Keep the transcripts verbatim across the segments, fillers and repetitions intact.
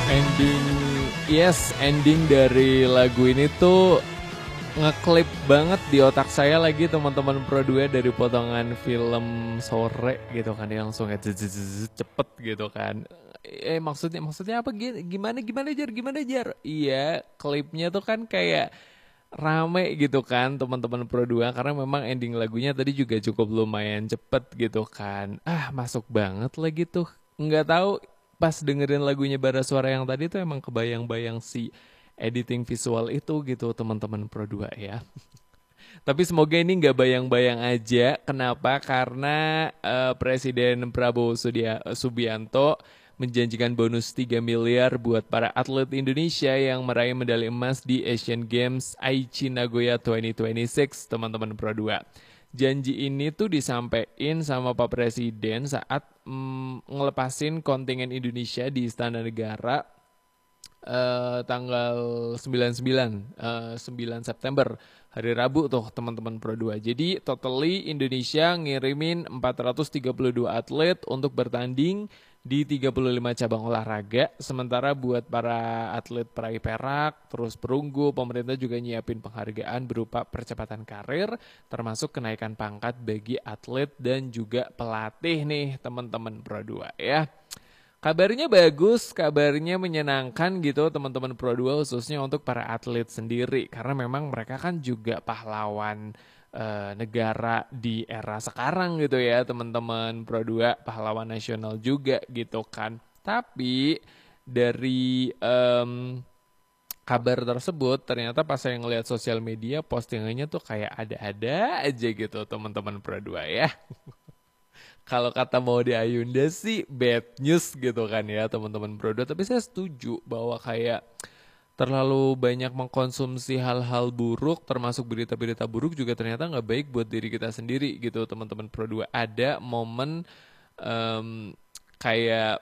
Ending, yes, ending dari lagu ini tuh ngeklip banget di otak saya lagi teman-teman Pro dua dari potongan film sore gitu kan, dia langsung kayak zzzz, cepet gitu kan. Eh maksudnya maksudnya apa gi- gimana gimana jar gimana jar? Iya, klipnya tuh kan kayak rame gitu kan teman-teman Pro dua karena memang ending lagunya tadi juga cukup lumayan cepet gitu kan. Ah, masuk banget lagi tuh. Nggak tahu pas dengerin lagunya Bara Suara yang tadi tuh emang kebayang-bayang si editing visual itu gitu teman-teman Pro dua ya. Tapi semoga ini nggak bayang-bayang aja. Kenapa? Karena eh, Presiden Prabowo Sudia- Subianto menjanjikan bonus tiga miliar buat para atlet Indonesia yang meraih medali emas di Asian Games Aichi Nagoya dua ribu dua puluh enam, teman-teman Pro dua. Janji ini tuh disampaikan sama Pak Presiden saat mm, ngelepasin kontingen Indonesia di Istana Negara eh, tanggal sembilan puluh sembilan eh, sembilan September, hari Rabu tuh teman-teman Pro dua. Jadi totally Indonesia ngirimin empat ratus tiga puluh dua atlet untuk bertanding di tiga puluh lima cabang olahraga. Sementara buat para atlet peraih perak, terus perunggu, pemerintah juga nyiapin penghargaan berupa percepatan karir, termasuk kenaikan pangkat bagi atlet dan juga pelatih nih teman-teman Pro dua ya. Kabarnya bagus, kabarnya menyenangkan gitu teman-teman Pro dua khususnya untuk para atlet sendiri. Karena memang mereka kan juga pahlawan eh, negara di era sekarang gitu ya teman-teman Pro dua. Pahlawan nasional juga gitu kan. Tapi dari em, kabar tersebut ternyata pas saya ngeliat sosial media postingannya tuh kayak ada-ada aja gitu teman-teman Pro dua ya. Kalau kata Maudy Ayunda sih bad news gitu kan ya teman-teman Pro dua. Tapi saya setuju bahwa kayak terlalu banyak mengkonsumsi hal-hal buruk termasuk berita-berita buruk juga ternyata nggak baik buat diri kita sendiri gitu teman-teman Pro dua. Ada momen em, kayak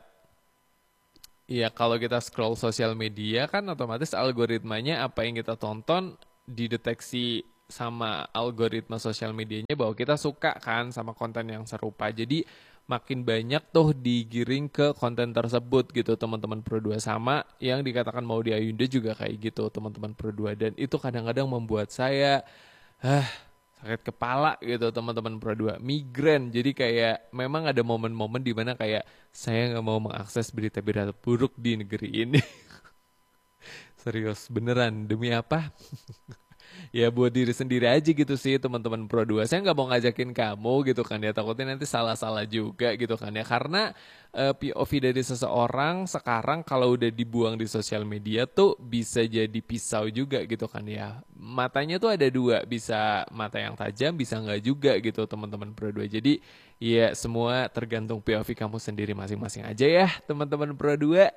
ya kalau kita scroll sosial media kan otomatis algoritmanya apa yang kita tonton dideteksi sama algoritma sosial medianya bahwa kita suka kan sama konten yang serupa. Jadi makin banyak tuh digiring ke konten tersebut gitu teman-teman Pro dua, sama yang dikatakan Maudy Ayunda juga kayak gitu teman-teman Pro dua, dan itu kadang-kadang membuat saya ah sakit kepala gitu teman-teman Pro dua, migrain. Jadi kayak memang ada momen-momen di mana kayak saya nggak mau mengakses berita-berita buruk di negeri ini. Serius beneran, demi apa? Ya buat diri sendiri aja gitu sih teman-teman Pro dua. Saya nggak mau ngajakin kamu gitu kan ya, takutnya nanti salah-salah juga gitu kan ya. Karena eh, P O V dari seseorang sekarang kalau udah dibuang di sosial media tuh bisa jadi pisau juga gitu kan ya. Matanya tuh ada dua, bisa mata yang tajam, bisa nggak juga gitu teman-teman Pro dua. Jadi ya semua tergantung P O V kamu sendiri masing-masing aja ya teman-teman Pro dua.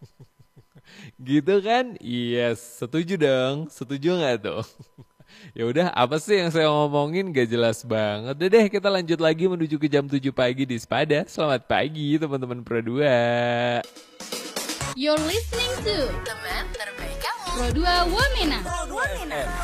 Gitu kan? Iya, setuju dong. Setuju nggak tuh? Ya udah, apa sih yang saya ngomongin gak jelas banget. Udah deh, kita lanjut lagi menuju ke jam tujuh pagi di Spada. Selamat pagi teman-teman Pro dua. You're listening to teman terbaik kamu Pro dua Wamena.